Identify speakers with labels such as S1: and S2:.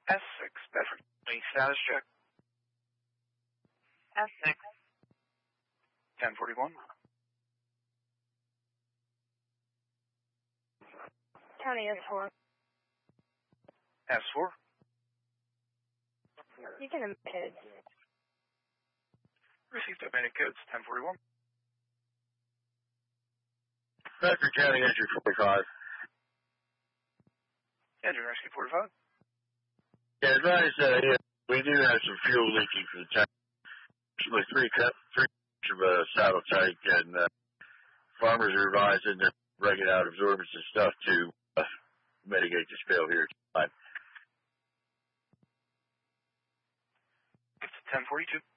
S1: S6, Bedford. Any status check?
S2: S6.
S1: 1041.
S2: County S4.
S1: S4.
S2: You can emit codes.
S1: Received omitted codes, 1041.
S3: Bedford County, entry 45.
S1: Engine rescue 45.
S3: Yeah, advise, we do have some fuel leaking from the tank. With three cups of saddle tank, and farmers are advising they're breaking out absorbents and stuff to mitigate the spill here.
S1: It's 1042.